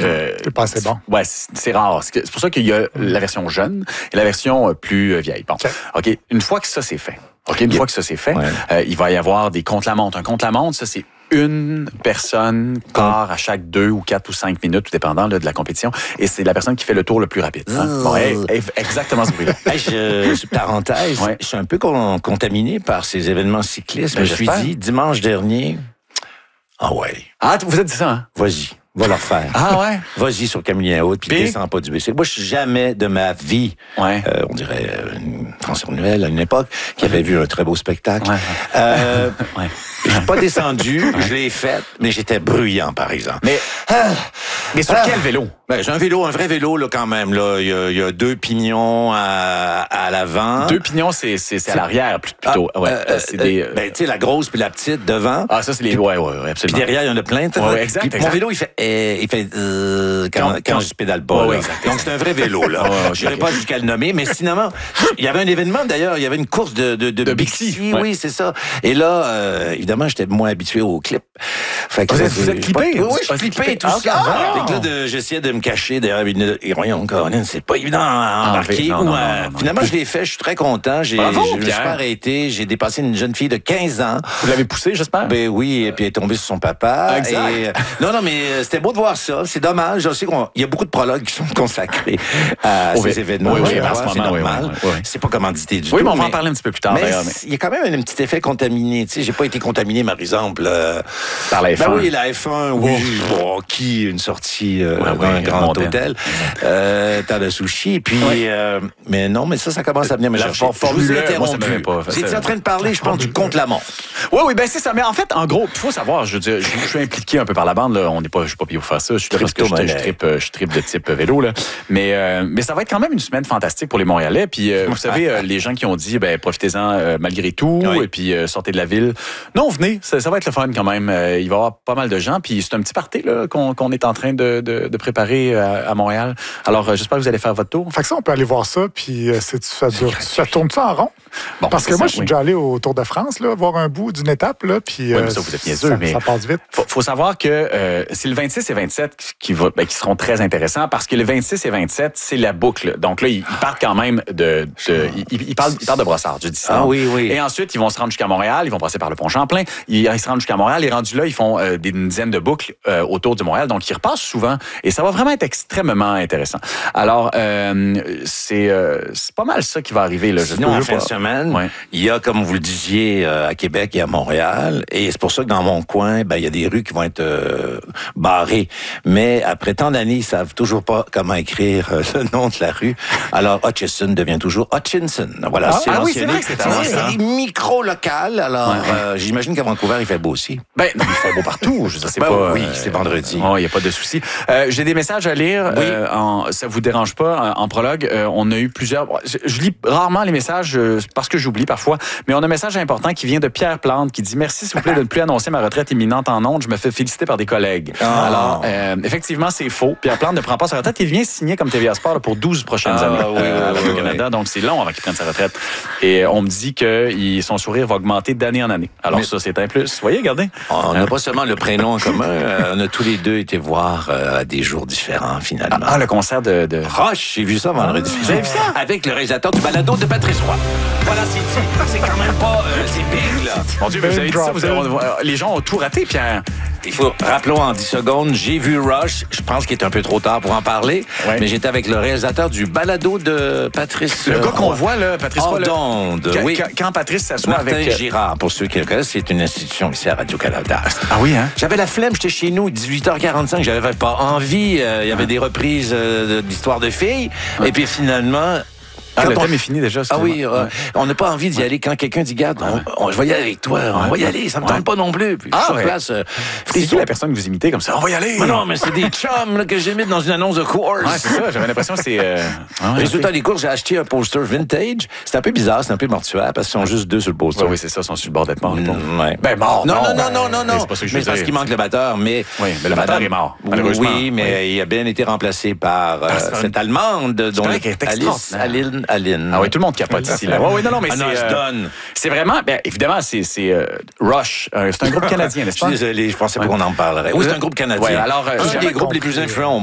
c'est pas assez bon. Ouais, c'est rare. C'est pour ça qu'il y a la version jeune et la version plus vieille. Bon, OK. Une fois que ça c'est fait, il va y avoir des contre-la-montre. Un contre-la-montre, ça c'est une personne part à chaque 2 ou 4 ou 5 minutes, tout dépendant là, de la compétition. Et c'est la personne qui fait le tour le plus rapide. Hein? Bon, exactement ce bruit-là. Parenthèse, je suis un peu contaminé par ces événements cyclistes. Je me suis dit, dimanche dernier, vous êtes dit ça, hein? Vas-y. Va leur faire. Ah ouais? Vas-y sur Camillien Haute, puis descends pas du bicycle. Moi, je suis jamais de ma vie, on dirait une François Noël à une époque, qui avait vu un très beau spectacle. Je suis pas descendu, je l'ai fait, mais j'étais bruyant, par exemple. Mais sur quel vélo? J'ai un vélo, un vrai vélo, là, quand même. Là. Il y a 2 pignons à l'avant. 2 pignons, c'est à l'arrière, plutôt. C'est des... tu sais, la grosse puis la petite devant. Ah, ça, c'est les... Ouais, absolument. Puis derrière, il y en a plein. Exact. Mon vélo, il fait quand je pédale pas. Donc, c'est un vrai vélo, là. Je n'irai pas jusqu'à le nommer, mais sinon, il y avait un événement, d'ailleurs. Il y avait une course de Bixi. Oui, c'est ça. Et là, évidemment, j'étais moins habitué au clip. Fait que vous êtes clippé? Oui, je suis clippé, tout ça. Fait que là, j'essayais de me cacher derrière une... Et voyons, Caroline, c'est pas évident à embarquer. Finalement, je l'ai fait, je suis très content. Je me suis pas arrêté. J'ai dépassé une jeune fille de 15 ans. Vous l'avez poussée, j'espère? Ben oui, et puis elle est tombée sur son papa. Exact. Non, mais c'était beau de voir ça. C'est dommage. Je sais qu'il y a beaucoup de prologues qui sont consacrés à ces événements. Oui, c'est normal. C'est pas commandité du tout. Oui, mais on va en parler un petit peu plus tard. Mais il y a quand même un petit effet contaminé. Tu sais, j'ai pas été contaminé, par exemple... par la F1. Ben oui, la F1, oui. Qui une sortie dans un grand hôtel. T'as le sushi. Puis, mais non, mais ça commence à venir me chercher. Je vous ai interrompu. Vous étiez en train de parler, je pense, du contre-la-montre. Oui, ben c'est ça. Mais en fait, en gros, il faut savoir, je veux dire, je suis impliqué un peu par la bande. Là. Je suis pas payé pour faire ça. Je tripe de type vélo. Là. Mais ça va être quand même une semaine fantastique pour les Montréalais. Puis, vous savez, les gens qui ont dit, profitez-en malgré tout. Et puis, sortez de la ville. Non, venez. Ça va être le fun quand même. Il va y avoir pas mal de gens. Puis, c'est un petit party là, qu'on est en train de préparer à Montréal. Alors, j'espère que vous allez faire votre tour. Fait que ça, on peut aller voir ça. Puis, ça tourne ça en rond? Bon, parce que moi, je suis déjà allé au Tour de France, là, voir un bout d'une étape. Là, puis, mais ça, vous êtes niaiseux. Ça passe vite. Faut savoir que c'est le 26 et 27 qui seront très intéressants parce que le 26 et 27, c'est la boucle. Donc là, ils partent quand même ils partent de Brossard, du distance. Ah oui. Et ensuite, ils vont se rendre jusqu'à Montréal. Ils vont passer par le pont Champlain. Ils se rendent jusqu'à Montréal. Et rendus là, ils font une dizaine de boucles autour de Montréal. Donc, ils repassent souvent. Et ça va vraiment être extrêmement intéressant. Alors, c'est pas mal ça qui va arriver. Là. Sinon, en fin de semaine, il y a, comme vous le disiez, à Québec et à Montréal. Et c'est pour ça que dans mon coin, il y a des rues qui vont être barrées. Mais après tant d'années, ils savent toujours pas comment écrire le nom de la rue. Alors, Hutchison devient toujours Hutchinson. Voilà, c'est vrai que c'est micro-local. Alors, j'imagine qu'à Vancouver, il fait beau aussi. Non, il fait beau partout. Je sais pas. Oui, c'est vendredi. Il n'y a pas de souci. J'ai des messages à lire. Oui. Ça vous dérange pas? En prologue, on a eu plusieurs... Je lis rarement les messages parce que j'oublie parfois, mais on a un message important qui vient de Pierre Plante qui dit « Merci, s'il vous plaît, de ne plus annoncer ma retraite imminente en ondes. Je me fais féliciter par des collègues. » Alors, effectivement, c'est faux. Pierre Plante ne prend pas sa retraite. Il vient signer comme TVA Sport pour 12 prochaines années au Canada. Donc, c'est long avant qu'il prenne sa retraite. Et on me dit que son sourire va augmenter d'année en année. Alors, ça, c'est un plus. Vous voyez, regardez. On n'a pas seulement le prénom en commun. On a tous les deux été voir à des jours différents, finalement. Le concert de... Roche, j'ai vu ça vendredi. Vous avez vu ça? Avec le réalisateur du balado de Patrice Roy. Voilà, c'est quand même pas... c'est big, là. Mon Dieu, vous avez dit ça, les gens ont tout raté, Pierre. Il faut, rappelons en 10 secondes, j'ai vu Rush. Je pense qu'il est un peu trop tard pour en parler. Ouais. Mais j'étais avec le réalisateur du balado de Patrice. Le gars qu'on voit, là, Patrice Roy. Oui. Quand Patrice s'assoit Martin avec... Girard, pour ceux qui le connaissent, c'est une institution ici à Radio-Canada. Ah oui, hein? J'avais la flemme, j'étais chez nous, 18h45, j'avais pas envie. Il y avait des reprises d'histoires de filles. Ouais. Et puis finalement... le thème est fini déjà. On n'a pas envie d'y aller quand quelqu'un dit, garde, je vais y aller avec toi, on va y aller, ça me tente pas non plus. Puis sur place, c'est qui la personne que vous imitez comme ça? On va y aller! Mais non, mais c'est des chums là, que j'imite dans une annonce de course. Ouais, c'est ça, j'avais l'impression que c'est... Résultat des courses, j'ai acheté un poster vintage. C'est un peu bizarre, c'est un peu mortuaire parce qu'ils sont juste 2 sur le poster. Oui, c'est ça, ils sont sur le bord d'être morts. Mort. Non. C'est pas ça que je veux dire. Parce qu'il manque le batteur, mais... Oui, mais le batteur est mort, malheureusement. Oui, mais il a bien été remplacé par cette Allemande dont Alice Aline. Ah oui, tout le monde capote ici. Oui, non, mais c'est vraiment... Évidemment, c'est Rush. C'est un groupe canadien, n'est-ce pas? Je suis désolé, je pensais pas qu'on en parlerait. Oui, c'est un groupe canadien. Alors, un des groupes les plus influents